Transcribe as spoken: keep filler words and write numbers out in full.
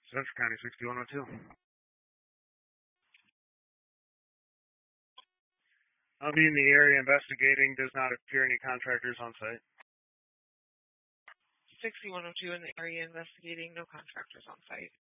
Central County sixty-one oh two. I'll be in the area investigating. Does not appear any contractors on site. sixty-one oh two in the area investigating. No contractors on site.